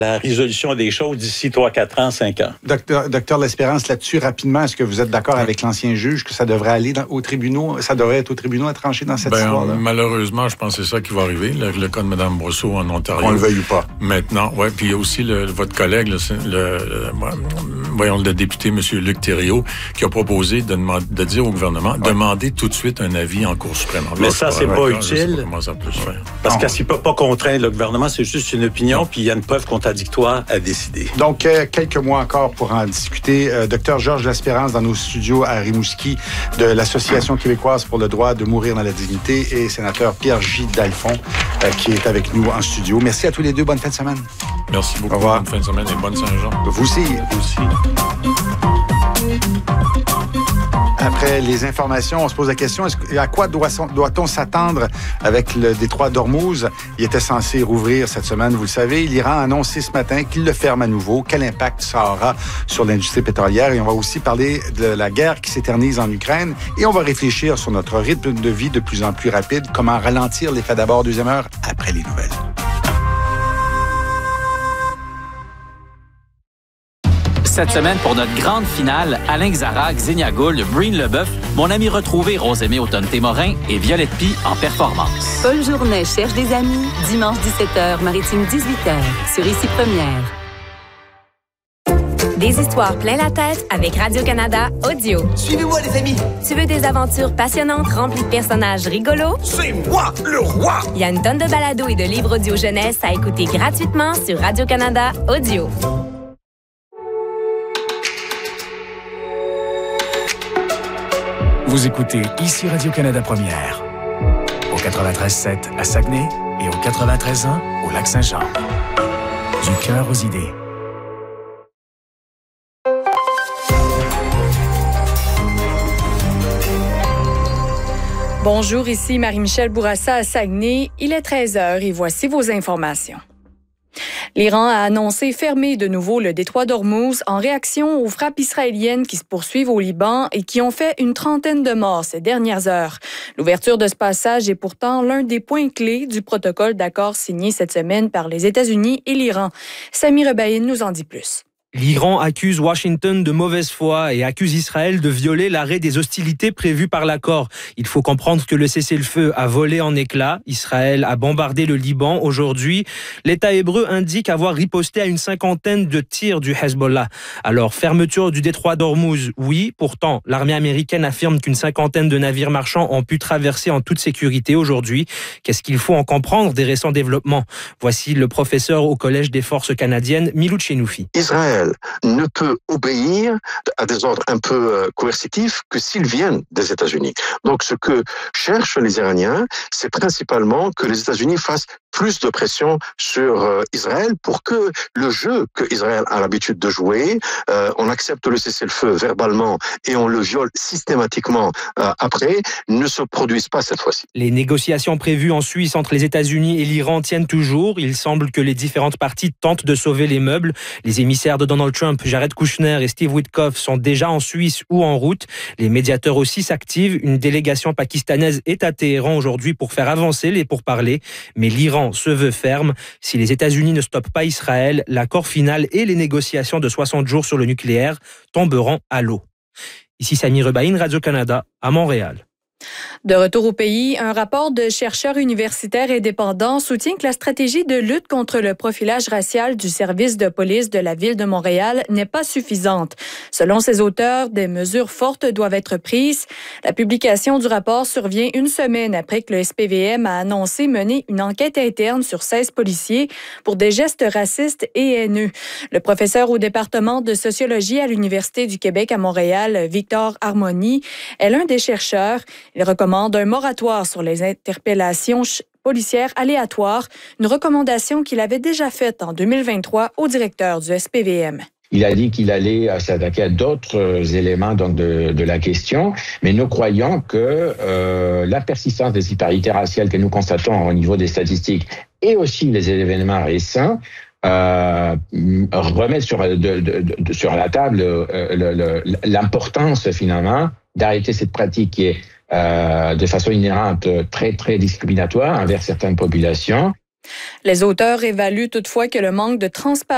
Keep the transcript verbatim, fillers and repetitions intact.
la résolution des choses d'ici trois, quatre ans, cinq ans. Docteur, docteur L'Espérance, là-dessus, rapidement, est-ce que vous êtes d'accord avec l'ancien juge que ça devrait aller dans, au tribunal, ça devrait être au tribunal à trancher dans cette ben, histoire-là? Malheureusement, je pense que c'est ça qui va arriver, le, le cas de Mme Brosseau en Ontario. On le veuille ou pas. Maintenant, oui, puis il y a aussi le, votre collègue, le, le, le, voyons, le député, M. Luc Thériault, qui a proposé de, demander, de dire au gouvernement, ouais. demander tout de suite un avis en Cour suprême. Alors, mais là, ça, c'est pas record, utile. Pas ça peut se faire. Parce qu'il ne peut pas contraindre le gouvernement, c'est juste une opinion, puis il y a une preuve contradictoire à décider. Donc, euh, quelques mois encore pour en discuter. Euh, docteur Georges L'Espérance dans nos studios à Rimouski de l'Association québécoise pour le droit de mourir dans la dignité et sénateur Pierre-J. Dalphond euh, qui est avec nous en studio. Merci à tous les deux. Bonne fin de semaine. Merci beaucoup. Au revoir. Bonne fin de semaine et bonne Saint-Jean. Vous aussi. Vous aussi. Après les informations, on se pose la question, est-ce, à quoi doit-on, doit-on s'attendre avec le détroit d'Ormuz? Il était censé rouvrir cette semaine, vous le savez. L'Iran a annoncé ce matin qu'il le ferme à nouveau. Quel impact ça aura sur l'industrie pétrolière? Et on va aussi parler de la guerre qui s'éternise en Ukraine. Et on va réfléchir sur notre rythme de vie de plus en plus rapide. Comment ralentir l'effet d'abord deuxième heure après les nouvelles. Cette semaine, pour notre grande finale, Alain Xarac, Xenia Gould, Breen Leboeuf, mon ami retrouvé Rosemée Automne-Témorin et Violette Pie en performance. Paul Journet cherche des amis. Dimanche dix-sept heures, Maritime dix-huit heures, sur Ici Première. Des histoires plein la tête avec Radio-Canada Audio. Suivez-moi, les amis! Tu veux des aventures passionnantes remplies de personnages rigolos? C'est moi, le roi! Il y a une tonne de balados et de livres audio jeunesse à écouter gratuitement sur Radio-Canada Audio. Vous écoutez ici Radio-Canada Première, au quatre-vingt-treize sept à Saguenay et au quatre-vingt-treize un au Lac-Saint-Jean. Du cœur aux idées. Bonjour, ici Marie-Michel Bourassa à Saguenay. Il est treize heures et voici vos informations. L'Iran a annoncé fermer de nouveau le détroit d'Ormuz en réaction aux frappes israéliennes qui se poursuivent au Liban et qui ont fait une trentaine de morts ces dernières heures. L'ouverture de ce passage est pourtant l'un des points clés du protocole d'accord signé cette semaine par les États-Unis et l'Iran. Sami Rebaïn nous en dit plus. L'Iran accuse Washington de mauvaise foi et accuse Israël de violer l'arrêt des hostilités prévues par l'accord. Il faut comprendre que le cessez-le-feu a volé en éclats. Israël a bombardé le Liban aujourd'hui. L'État hébreu indique avoir riposté à une cinquantaine de tirs du Hezbollah. Alors, fermeture du détroit d'Ormuz, oui. Pourtant, l'armée américaine affirme qu'une cinquantaine de navires marchands ont pu traverser en toute sécurité aujourd'hui. Qu'est-ce qu'il faut en comprendre des récents développements? Voici le professeur au Collège des forces canadiennes, Milou Tchenoufi. Israël ne peut obéir à des ordres un peu coercitifs que s'ils viennent des États-Unis. Donc, ce que cherchent les Iraniens, c'est principalement que les États-Unis fassent plus de pression sur euh, Israël pour que le jeu que Israël a l'habitude de jouer, euh, on accepte le cessez-le-feu verbalement et on le viole systématiquement euh, après, ne se produise pas cette fois-ci. Les négociations prévues en Suisse entre les États-Unis et l'Iran tiennent toujours. Il semble que les différentes parties tentent de sauver les meubles. Les émissaires de Donald Trump, Jared Kushner et Steve Witkoff sont déjà en Suisse ou en route. Les médiateurs aussi s'activent. Une délégation pakistanaise est à Téhéran aujourd'hui pour faire avancer les pourparlers. Mais l'Iran se veut ferme. Si les États-Unis ne stoppent pas Israël, l'accord final et les négociations de soixante jours sur le nucléaire tomberont à l'eau. Ici Sami Rebaïn, Radio-Canada, à Montréal. De retour au pays, un rapport de chercheurs universitaires indépendants soutient que la stratégie de lutte contre le profilage racial du service de police de la Ville de Montréal n'est pas suffisante. Selon ses auteurs, des mesures fortes doivent être prises. La publication du rapport survient une semaine après que le S P V M a annoncé mener une enquête interne sur seize policiers pour des gestes racistes et haineux. Le professeur au département de sociologie à l'Université du Québec à Montréal, Victor Harmony, est l'un des chercheurs. Il recommande un moratoire sur les interpellations policières aléatoires, une recommandation qu'il avait déjà faite en deux mille vingt-trois au directeur du S P V M. Il a dit qu'il allait s'attaquer à d'autres éléments donc de, de la question, mais nous croyons que euh, la persistance des disparités raciales que nous constatons au niveau des statistiques et aussi les événements récents Euh, remettre sur, de, de, de, sur la table euh, le, le, l'importance finalement d'arrêter cette pratique qui est euh, de façon inhérente très très discriminatoire envers certaines populations. Les auteurs évaluent toutefois que le manque de transparence